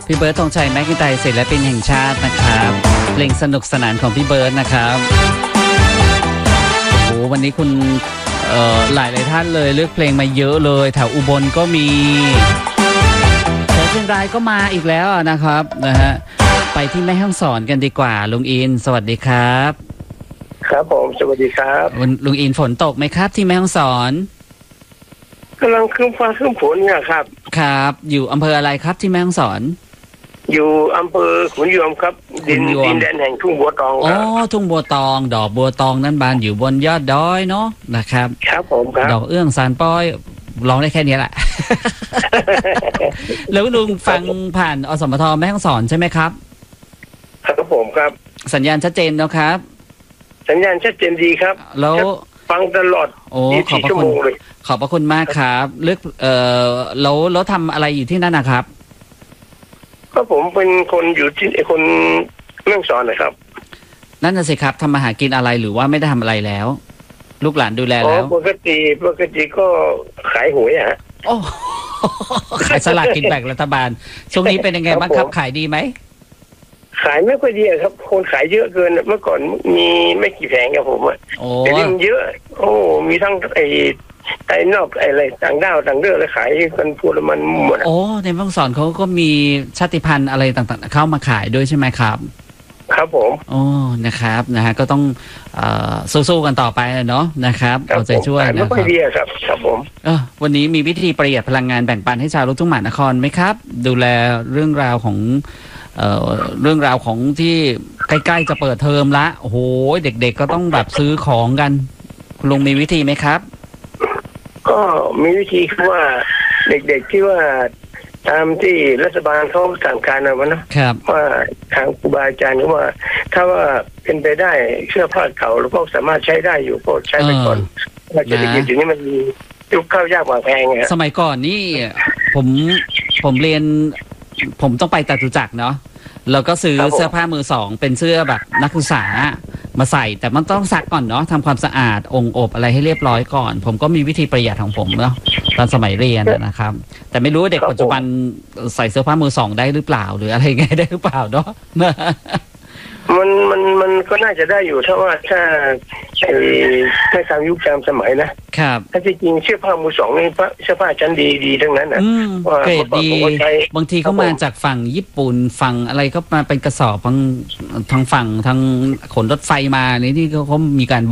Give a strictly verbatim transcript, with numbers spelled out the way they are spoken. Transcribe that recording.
พี่เบิร์ดธงชัยแมคอินไตร์ศิลปินแห่งชาตินะครับเพลงสนุกสนานของพี่เบิร์ดนะครับโอ้วันนี้คุณเอ่อหลายหลายท่านเลยเลือกเพลงมาเยอะเลยแถวอุบลก็มีแถวเชียงรายก็มาอีกแล้วนะครับนะฮะไปที่แม่ฮ่องสอนกันดีกว่าลุงอินสวัสดีครับครับผมสวัสดีครับลุงอินฝนตกไหมครับที่แม่ฮ่องสอนกำลังครึ้มฟ้าครึ้มฝนเนี่ยครับครับอยู่อำเภออะไรครับที่แม่ฮ่องสอนอยู่อำเภอขุนยวมครับดินดินแดนแห่งทุ่งบัวตองอ๋อทุ่งบัวตองดอกบัวตองนั้นบานอยู่บนยอดดอยเนาะนะครับครับผมครับดอกเอื้องสานป้อยร้องได้แค่นี้แหละ แล้วลุงฟังผ่านอสมทแม่ฮ่องสอนใช่ไหมครับครับผมครับสัญญาณชัดเจนแล้วครับสัญญาณชัดเจนดีครับแล้วฟังตลอดโอ้ขอบพระคุณขอบพระคุณมากครับเลือกเอ่อแล้วแล้วทำอะไรอยู่ที่นั่นนะครับก็ผมเป็นคนอยู่ที่คนแม่ฮ่องสอนนะครับนั่นน่ะสิครับทำมาหากินอะไรหรือว่าไม่ได้ทำอะไรแล้วลูกหลานดูแลแล้วปกติปกติก็ขายหวยอะฮะโอ้ขายสลากกินแบ่งรัฐบาลช่วงนี้เป็นยังไงบ้างครับขายดีไหมขายไม่ค่อยดีครับคนขายเยอะเกินเมื่อก่อนมีไม่กี่แผงครับผมอ่ะแต่นี่มันเยอะโอ้มีทั้งไอ้ไอ้นอกไอ้อะไรต่างด้าวต่างเรื่องเลยขายกันพูดมันหมดโอ้ในบางสอนเขาก็มีชาติพันธุ์อะไรต่างๆเข้ามาขายด้วยใช่ไหมครับครับผมโอ้นะครับนะฮะก็ต้องสู้ๆกันต่อไปเนาะนะครับเอาใจช่วยนะครับไม่ค่อยดีครับครับผมเออวันนี้มีวิธีประหยัดพลังงานแบ่งปันให้ชาวลูกทุ่งมหานครไหมครับดูแลเรื่องราวของเอ่อเรื่องราวของที่ใกล้ๆจะเปิดเทอมละโอ้โหเด็กๆก็ต้องแบบซื้อของกันคุณลุงมีวิธีไหมครับก็มีวิธีคือว่าเด็กๆที่ว่าตามที่รัฐบาลเขาสั่งการเอาไว้นะครับว่าทางครูบาอาจารย์เขาว่าถ้าว่าเป็นไปได้เสื้อผ้าเก่าแล้วก็สามารถใช้ได้อยู่ก็ใช้ไปก่อนเราจะได้ยินถึงนี้มันมียุคข้าวยากกว่าแพงไงสมัยก่อนนี่ผมผมเรียนผมต้องไปจตุจักรเนาะแล้วก็ซื้อเสื้อผ้ามือสองเป็นเสื้อแบบนักศึกษามาใส่แต่มันต้องซักก่อนเนาะทำความสะอาดองค์อบอะไรให้เรียบร้อยก่อนผมก็มีวิธีประหยัดของผมเนาะตอนสมัยเรียนนะครับแต่ไม่รู้ว่าเด็กปัจจุบันใส่เสื้อผ้ามือสองได้หรือเปล่าหรืออะไรไงได้หรือเปล่าเนาะมันมันมันก็น่าจะได้อยู่ถ้าว่าถ้าให้ตามยุคตามสมัยนะครับถ้าจริงเสื้อผ้ามือสองนี่เสื้อผ้าชั้นดีดีทั้งนั้นนะเกรดดีบางทีเขามาจากฝั่งญี่ปุ่นฝั่งอะไรก็มาเป็นกระสอบบางทางฝั่งทางขนรถไฟมานี่ที่เขาเขามีการ